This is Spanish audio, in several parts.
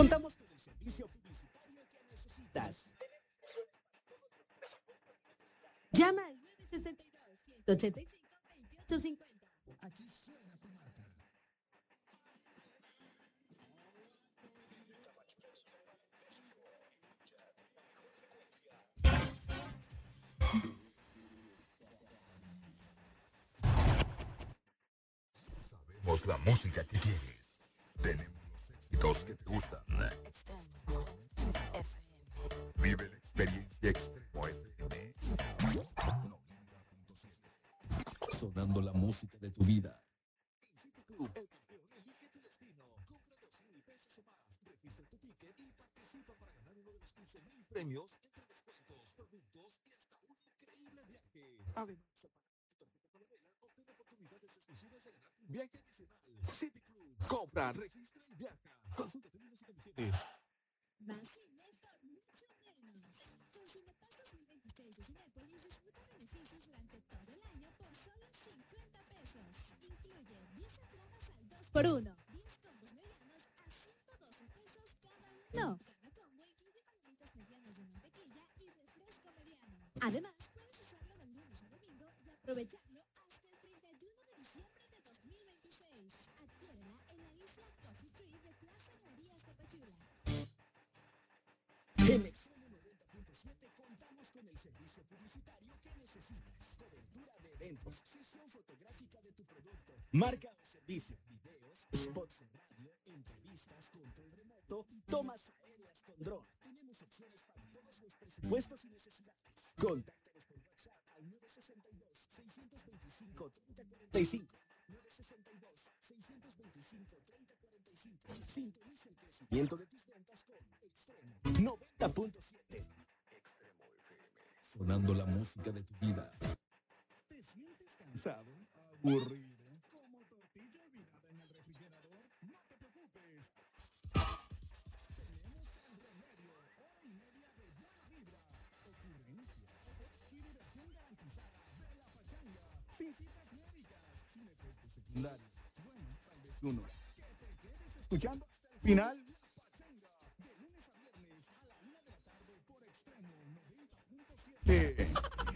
Contamos con el servicio publicitario que necesitas. Llama al 962-185-2850. Aquí suena tu marca. Sabemos la música que quieres. Tenemos los éxitos que te gustan. Extremo FM. Vive la experiencia Extremo FM. 90.7. Sonando la música de tu vida. En City Club, el campeón elige tu destino. Compra 2,000 pesos o más. Registra tu ticket y participa para ganar uno de los 15,000 premios entre descuentos, productos y hasta un increíble viaje. Además, tu tarjeta Falabella obtén oportunidades exclusivas de ganar un viaje adicional. City Club. Compra, registra y viaja. Consulta términos y condiciones. Más cine por mucho menos. Con Cinepass 2026 de Cinépolis disfruta beneficios durante todo el año por solo 50 pesos. Incluye 10 entradas al 2x1, 10 combos medianos a 112 pesos cada uno. Cada combo incluye palomitas medianas de mantequilla y refresco mediano. Además, puedes usarlo de lunes a domingo y aprovecharlo hasta el 31 de diciembre de 2026. Adquiérela en la isla Coffee Tree de Plaza Galerías Tapachula. En Extremo 90.7 contamos con el servicio publicitario que necesitas. Cobertura de eventos, sesión fotográfica de tu producto, marca o servicio, videos, spots en radio, entrevistas, control remoto y tomas aéreas con dron. Tenemos opciones para todos los presupuestos y necesidades. Contáctanos por WhatsApp al 962-625-3045. 962-625-3045. Sintoniza el crecimiento de tus ventas con Extremo 90.7. Sonando la música de tu vida. ¿Te sientes cansado? ¿Aburrido? ¿Como tortilla olvidada en el refrigerador? No te preocupes. Tenemos el remedio. Hora y media de buena vibra. Ocurrencias y diversión garantizada de la pachanga. Sin citas médicas, sin efectos secundarios. Bueno, tal vez uno. Que te quedes escuchando hasta el final. La pachanga. De lunes a viernes a la 1 de la tarde por Extremo 90.7.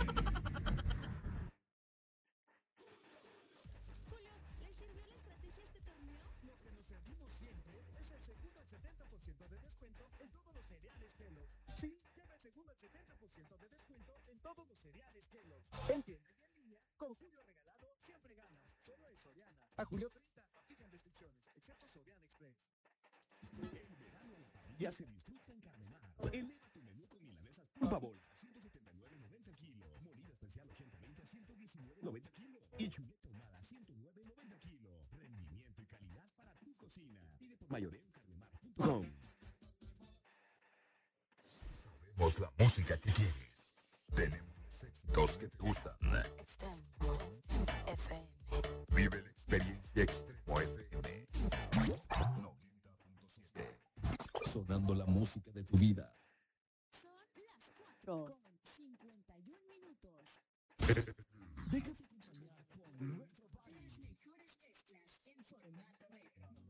Julio, ¿les sirvió la estrategia este torneo? Lo que nos servimos siempre es el segundo al 70% de descuento en todos los cereales Kellogg's. Sí, lleva el segundo al 70% de descuento en todos los cereales Kellogg's. En tienda y en línea, con Julio regalado, siempre ganas. Solo en Soriana. A julio 30, aplican restricciones, excepto Soriana Express. El verano a la parrilla se disfruta en Carnemar. Eleva tu menú con milanesas pulpabola, 179.90 el kilo. Molida especial 80-20 a 119.90 kilo. Y chuleta ahumada 109.90 kilo. Rendimiento y calidad para tu cocina. Pide por mayoreo en carnemar.com. Sabemos la música que quieres. Tenemos los éxitos que te gustan. Extremo FM. Vive la experiencia Extremo FM. 90.7. Sonando la música de tu vida. Son las 4 con 51 minutos. Déjate